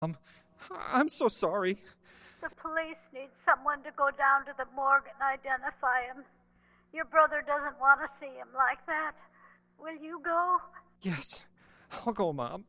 Um, I'm so sorry. The police need someone to go down to the morgue and identify him. Your brother doesn't want to see him like that. Will you go? Yes, I'll go, Mom.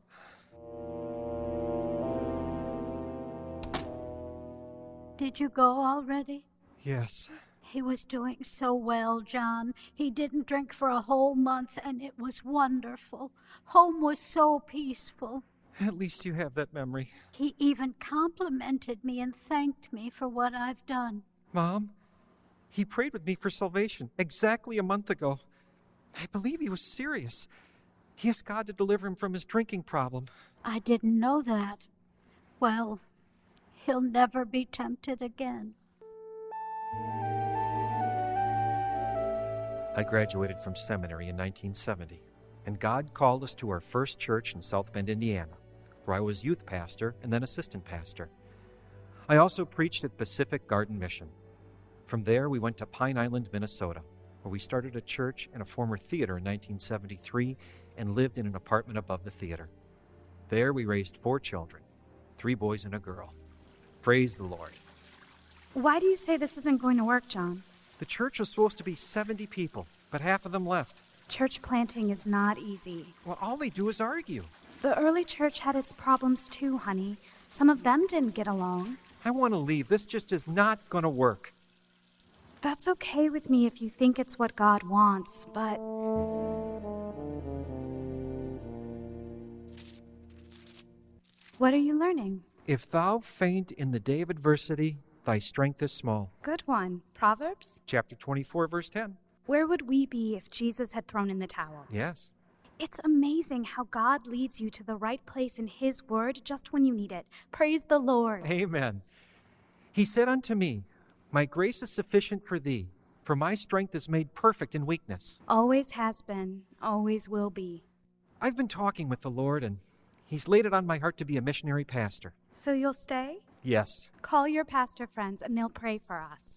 Did you go already? Yes. He was doing so well, John. He didn't drink for a whole month, and it was wonderful. Home was so peaceful. At least you have that memory. He even complimented me and thanked me for what I've done. Mom, he prayed with me for salvation exactly a month ago. I believe he was serious. He asked God to deliver him from his drinking problem. I didn't know that. Well, he'll never be tempted again. I graduated from seminary in 1970, and God called us to our first church in South Bend, Indiana, where I was youth pastor and then assistant pastor. I also preached at Pacific Garden Mission. From there, we went to Pine Island, Minnesota, where we started a church and a former theater in 1973 and lived in an apartment above the theater. There, we raised 4 children, 3 boys and a girl. Praise the Lord. Why do you say this isn't going to work, John? The church was supposed to be 70 people, but half of them left. Church planting is not easy. Well, all they do is argue. The early church had its problems too, honey. Some of them didn't get along. I want to leave. This just is not going to work. That's okay with me if you think it's what God wants, but... What are you learning? If thou faint in the day of adversity, thy strength is small. Good one. Proverbs? Chapter 24, verse 10. Where would we be if Jesus had thrown in the towel? Yes. It's amazing how God leads you to the right place in His Word just when you need it. Praise the Lord. Amen. He said unto me, my grace is sufficient for thee, for my strength is made perfect in weakness. Always has been, always will be. I've been talking with the Lord, and He's laid it on my heart to be a missionary pastor. So you'll stay? Yes. Call your pastor friends and they'll pray for us.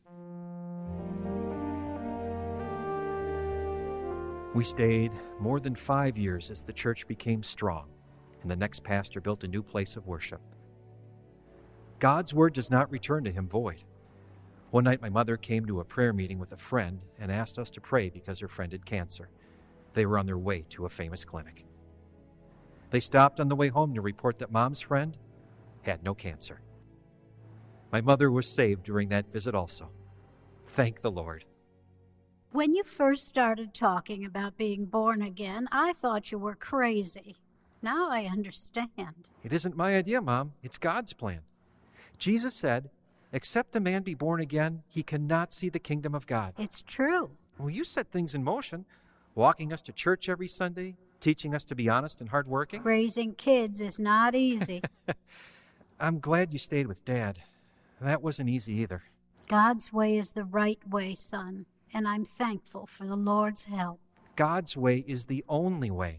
We stayed more than 5 years as the church became strong, and the next pastor built a new place of worship. God's word does not return to him void. One night my mother came to a prayer meeting with a friend and asked us to pray because her friend had cancer. They were on their way to a famous clinic. They stopped on the way home to report that Mom's friend had no cancer. My mother was saved during that visit also. Thank the Lord. When you first started talking about being born again, I thought you were crazy. Now I understand. It isn't my idea, Mom. It's God's plan. Jesus said, except a man be born again, he cannot see the kingdom of God. It's true. Well, you set things in motion, walking us to church every Sunday, teaching us to be honest and hardworking. Raising kids is not easy. I'm glad you stayed with Dad. That wasn't easy either. God's way is the right way, son, and I'm thankful for the Lord's help. God's way is the only way.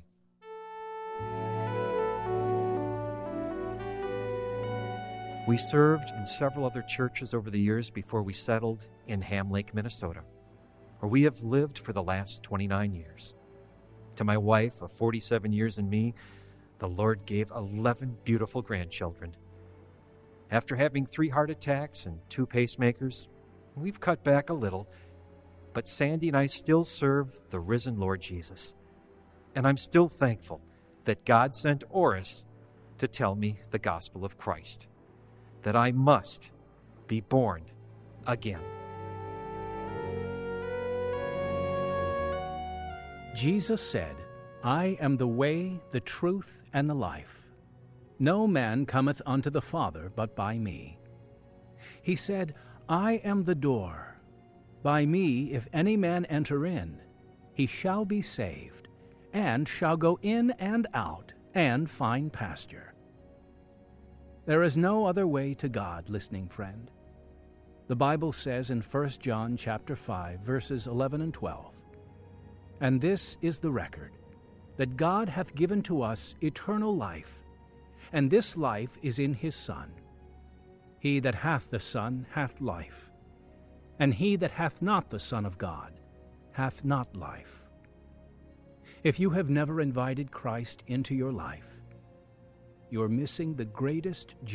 We served in several other churches over the years before we settled in Ham Lake, Minnesota, where we have lived for the last 29 years. To my wife of 47 years and me, the Lord gave 11 beautiful grandchildren. After having 3 heart attacks and 2 pacemakers, we've cut back a little, but Sandy and I still serve the risen Lord Jesus. And I'm still thankful that God sent Oris to tell me the gospel of Christ, that I must be born again. Jesus said, I am the way, the truth, and the life. No man cometh unto the Father but by me. He said, I am the door. By me, if any man enter in, he shall be saved, and shall go in and out, and find pasture. There is no other way to God, listening friend. The Bible says in 1 John chapter 5, verses 11 and 12, And this is the record, that God hath given to us eternal life, and this life is in his Son. He that hath the Son hath life, and he that hath not the Son of God hath not life. If you have never invited Christ into your life, you're missing the greatest